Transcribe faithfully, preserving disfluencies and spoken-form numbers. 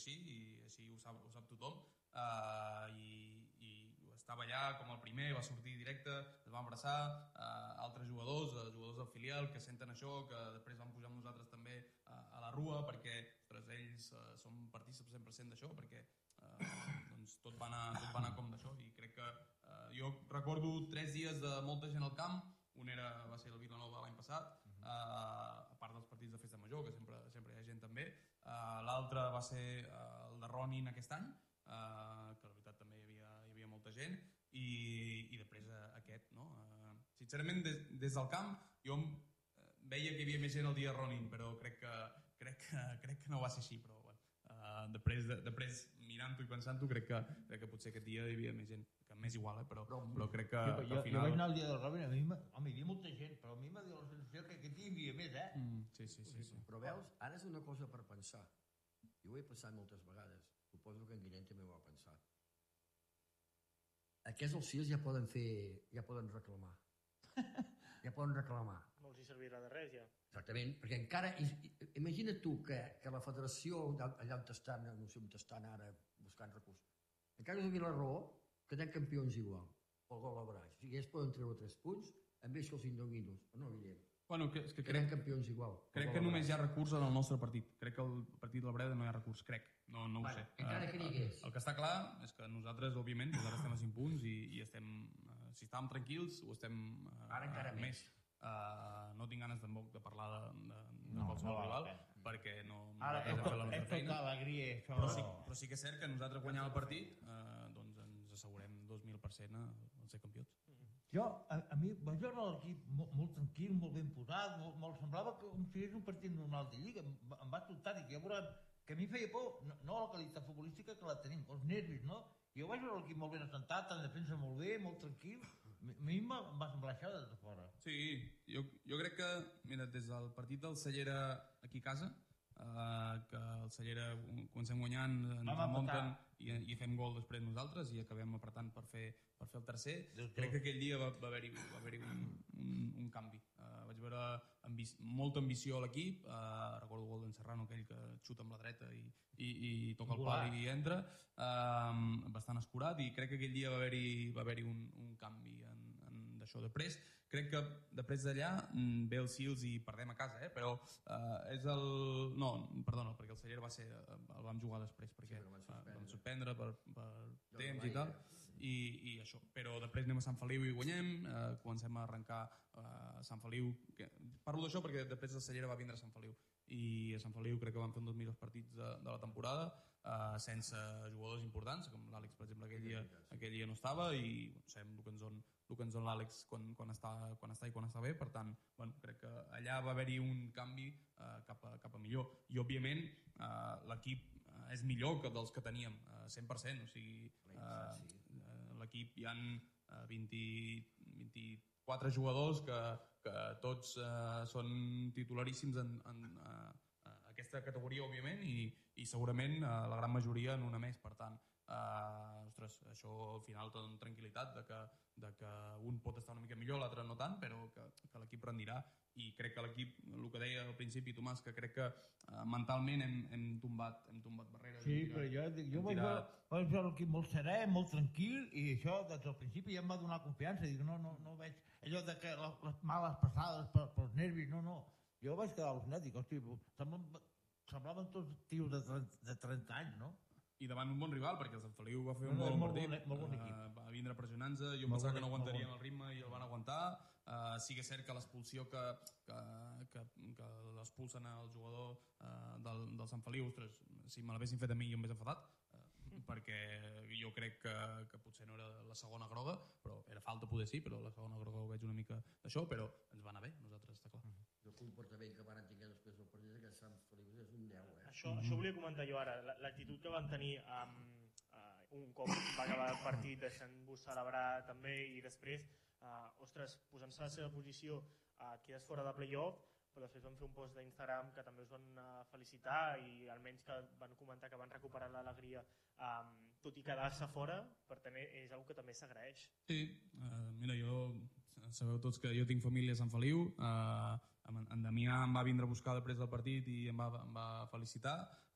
així i així ho sap, ho sap tothom. Uh, i, i estava allà com el primer, va sortir directe, es va abraçar, uh, altres jugadors, uh, jugadors del filial que senten això, que després van pujar amb nosaltres també uh, a la rua, perquè ostres, ells uh, són partícips cent per cent d'això, perquè uh, doncs tot, va anar, tot va anar com d'això, i crec que uh, jo recordo tres dies de molta gent al camp. Un era, va ser el Vilanova l'any passat, uh, a part dels partits de festa major, que sempre, sempre hi ha gent també. Uh, L'altre va ser uh, el de Ronin aquest any, Uh, que la veritat també hi havia, hi havia molta gent, i, i després uh, aquest, no? Uh, sincerament, des, des del camp jo uh, veia que hi havia més gent el dia Ronin, però crec que, crec que, crec que no va ser així, però bueno, uh, després, de, després mirant-ho i pensant-ho, crec que, crec que potser aquest dia hi havia més gent, que m'és igual, eh? però, però, però crec que, jo, que al final... Jo vaig anar el dia del Robin, a mi, home, hi havia molta gent, però a mi m'ha dit la sensació que aquest dia hi havia més, eh? Mm, sí, sí, sí, sí. Però veus, ara és una cosa per pensar. Jo ho he pensat moltes vegades. Suposo que en Guillem també ho ha pensat. Aquests els fills ja poden fer, ja poden reclamar. Ja poden reclamar. No els hi servirà de res, ja. Exactament, perquè encara... Imagina't tu que, que la federació, allà on estan, no sé on estan ara, buscant recursos, encara us havia la raó que tenen campions igual, pel gol a braç. O sigui, ells poden treure tres punts, amb ells que els indominos. O no, Guillem? Bueno, que, és que crec, campions igual. Crec que només hi ha recurs en el nostre partit. Crec que el partit de la Breda no hi ha recurs, crec. No, no ho bueno, sé. Encara que n'hi hagués. El que està clar és que nosaltres, òbviament, nosaltres estem a cinc punts i, i estem, uh, si estàvem tranquils, ho estem uh, ara encara uh, més. Uh, no tinc ganes tampoc de parlar de, de, de no, qualsevol no rival, perquè no... Ara és, tot, la és tota alegria, això. Però sí, però sí que és cert que nosaltres guanyant el partit, uh, doncs ens assegurem dos mil per cent a, a ser campions. Jo, a, a mi, vaig veure l'equip molt, molt tranquil, molt ben posat, molt, molt semblava que com si fos un partit normal de lliga, em, em va sobtar, dic, ja veurem, que a mi feia por, no, no la qualitat futbolística que la tenim, els nervis, no? Jo vaig veure l'equip molt ben assentat, en defensa molt bé, molt tranquil, a mi em va, em va semblar això des de fora. Sí, jo, jo crec que, mira, des del partit del Cellera aquí a casa, Uh, que el Cellera comencem guanyant, ens remunten i, i fem gol després nosaltres i acabem apretant per fer, per fer el tercer. Crec que aquell dia va, va haver-hi va haver un, un, un canvi. Uh, vaig veure ambi molta ambició a l'equip, uh, recordo el gol d'en Serrano, aquell que xuta amb la dreta i, i, i toca el pal i entra, uh, bastant escurat, i crec que aquell dia va haver-hi va haver un, un canvi en, en d'això. Després, crec que després d'allà ve el Sils i perdem a casa, eh? Però uh, és el... No, perdona, perquè el Cellera va ser... el vam jugar després, perquè sí, vam suspendre per, per temps i tal, i, i això. Però després anem a Sant Feliu i guanyem, uh, comencem a arrencar uh, Sant Feliu... Que... Parlo d'això perquè després el Cellera va vindre a Sant Feliu, i a Sant Feliu crec que vam fer un dels millors partits de, de la temporada, uh, sense jugadors importants, com l'Àlex, per exemple, aquell dia, aquell dia no estava, i bueno, sabem el que ens dona el que ens dona l'Àlex quan, quan, està, quan està i quan està bé. Per tant, bueno, crec que allà va haver-hi un canvi uh, cap, a, cap a millor, i òbviament uh, l'equip uh, és millor que dels que teníem, uh, cent per cent. O sigui, uh, uh, l'equip hi ha uh, vint, vint-i-quatre jugadors que, que tots uh, són titularíssims en, en uh, aquesta categoria, òbviament, i, i segurament uh, la gran majoria en una més. Per tant, Uh, ostres, això al final té una tranquil·litat de que, de que un pot estar una mica millor, l'altre no tant, però que, que l'equip rendirà, i crec que l'equip, el que deia al principi Tomàs, que crec que uh, mentalment hem, hem, tombat, hem tombat barreres. Sí, tirat, però jo, jo vaig veure, vaig veure l'equip molt serè, molt tranquil, i això des del principi ja em va donar confiança. Dic, no, no, no veig allò de que les, les males passades per, pels nervis, no, no. Jo vaig quedar al·lucinat, dic, hosti, semblaven, semblaven tots tios de, de trenta anys, no? I davant un bon rival, perquè el Sant Feliu va fer un no, bon molt partit, bon, molt bon equip. Uh, va vindre pressionant-se, jo pensava que no aguantarien el ritme i el van aguantar. Uh, sí que és cert que l'expulsió que, que, que, que l'expulsen al jugador uh, del, del Sant Feliu, ostres, si me l'haguessin fet a mi jo m'hagués enfadat, uh, perquè jo crec que, que potser no era la segona groga, però era falta poder sí, però la segona groga ho veig una mica d'això, però ens va anar bé, nosaltres està clar. Uh -huh. El comportament que van tenir després del partit que Sant Feliu és un deu, eh? Això, mm -hmm. això volia comentar jo ara, l'actitud que van tenir um, uh, un cop va acabar el partit deixant-vos celebrar també, i després, uh, ostres, posant-se a la seva posició, uh, quedes fora de play-off, però després van fer un post d'Instagram que també us van uh, felicitar, i almenys que van comentar que van recuperar l'alegria, um, tot i quedar-se fora, per tant és una cosa que també s'agraeix. Sí, uh, mira, jo sabeu tots que jo tinc família a Sant Feliu, uh, en Damià em va vindre a buscar després del partit i em va, em va felicitar,